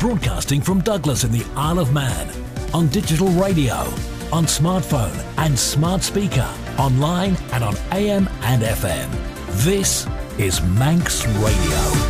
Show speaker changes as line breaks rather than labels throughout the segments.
Broadcasting from Douglas in the Isle of Man. On digital radio, on smartphone and smart speaker, online and on AM and FM. This is Manx Radio.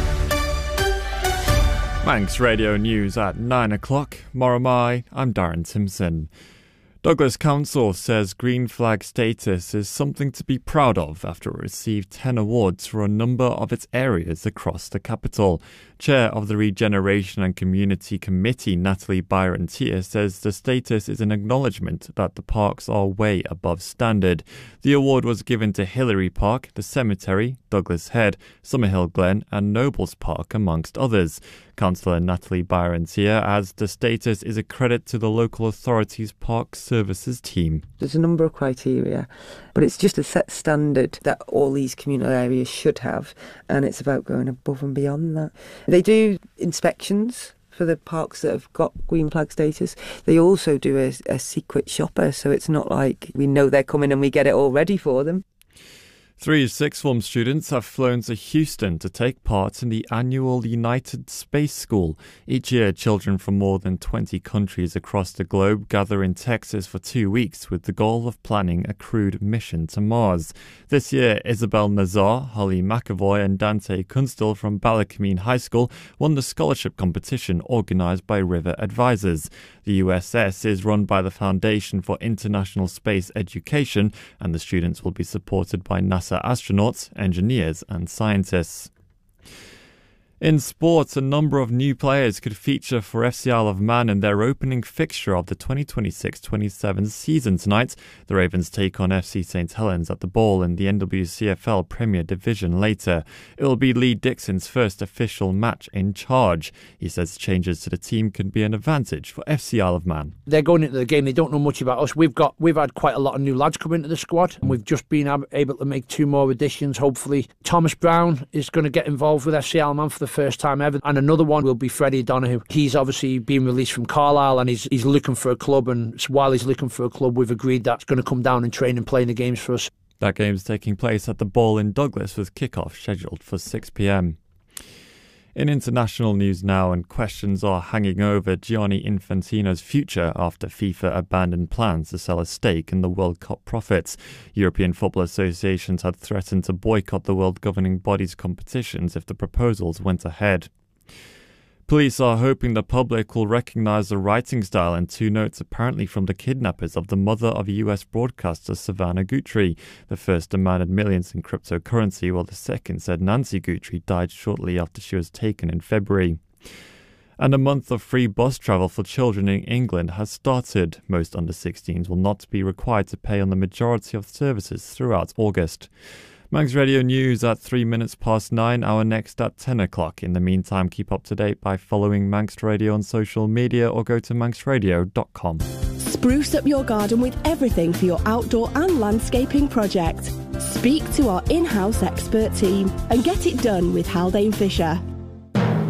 Manx Radio News at 9 o'clock. Moramai, I'm Darren Simpson. Douglas Council says green flag status is something to be proud of after it received 10 awards for a number of its areas across the capital. Chair of the Regeneration and Community Committee, Natalie Byron-Tier, says the status is an acknowledgement that the parks are way above standard. The award was given to Hillary Park, the Cemetery, Douglas Head, Summerhill Glen and Nobles Park, amongst others. Councillor Natalie Byron-Tier adds the status is a credit to the local authority's park services team.
There's a number of criteria, but it's just a set standard that all these communal areas should have, and it's about going above and beyond that. They do inspections for the parks that have got green flag status. They also do a secret shopper, so it's not like we know they're coming and we get it all ready for them.
3 sixth form students have flown to Houston to take part in the annual United Space School. Each year, children from more than 20 countries across the globe gather in Texas for 2 weeks with the goal of planning a crewed mission to Mars. This year, Isabel Nazar, Holly McAvoy and Dante Kunstel from Ballacamine High School won the scholarship competition organised by River Advisors. The USS is run by the Foundation for International Space Education, and the students will be supported by NASA astronauts, engineers and scientists. In sports, a number of new players could feature for FC Isle of Man in their opening fixture of the 2026-27 season tonight. The Ravens take on FC St Helens at the Ball in the NWCFL Premier Division later. It will be Lee Dixon's first official match in charge. He says changes to the team can be an advantage for FC Isle of Man.
They're going into the game, they don't know much about us. We've had quite a lot of new lads come into the squad, and we've just been able to make 2 more additions, hopefully. Thomas Brown is going to get involved with FC Isle of Man for the first time ever, and another one will be Freddie Donahue. He's obviously been released from Carlisle and he's looking for a club, and while he's looking for a club, we've agreed that's going to come down and train and play in the games for us.
That game's taking place at the Ball in Douglas with kick-off scheduled for 6 p.m. In international news now, and questions are hanging over Gianni Infantino's future after FIFA abandoned plans to sell a stake in the World Cup profits. European football associations had threatened to boycott the world governing body's competitions if the proposals went ahead. Police are hoping the public will recognise the writing style in 2 notes apparently from the kidnappers of the mother of US broadcaster Savannah Guthrie. The first demanded millions in cryptocurrency, while the second said Nancy Guthrie died shortly after she was taken in February. And a month of free bus travel for children in England has started. Most under-16s will not be required to pay on the majority of services throughout August. Manx Radio News at 3 minutes past 9, our next at 10 o'clock. In the meantime, keep up to date by following Manx Radio on social media or go to manxradio.com.
Spruce up your garden with everything for your outdoor and landscaping project. Speak to our in-house expert team and get it done with Haldane Fisher.